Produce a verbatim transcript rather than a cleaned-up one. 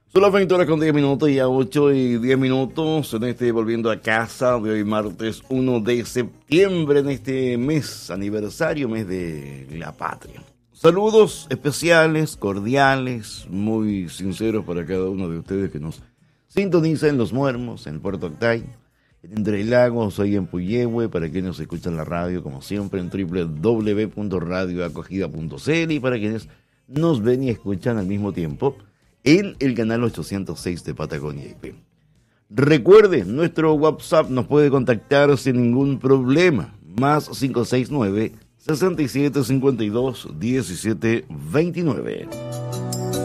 Son las veinte horas con diez minutos, ya ocho y diez minutos en este Volviendo a Casa de hoy martes uno de septiembre, en este mes aniversario, mes de la patria. Saludos especiales, cordiales, muy sinceros para cada uno de ustedes que nos sintoniza en Los Muermos, en Puerto Octay, en Entre Lagos, hoy en Puyehue, para quienes escuchan la radio como siempre en doble u doble u doble u punto radio acogida punto c l y para quienes nos ven y escuchan al mismo tiempo en el canal ochocientos seis de Patagonia I P. Recuerde, nuestro WhatsApp nos puede contactar sin ningún problema, más cinco seis nueve, sesenta y siete cincuenta y dos, diecisiete veintinueve.